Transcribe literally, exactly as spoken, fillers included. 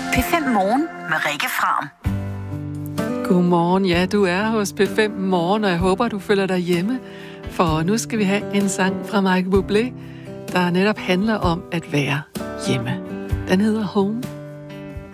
P fem Morgen med Rikke Fram. Godmorgen, ja, du er hos P fem Morgen, og jeg håber, du føler dig hjemme. For nu skal vi have en sang fra Michael Bublé, der netop handler om at være hjemme. Den hedder Home.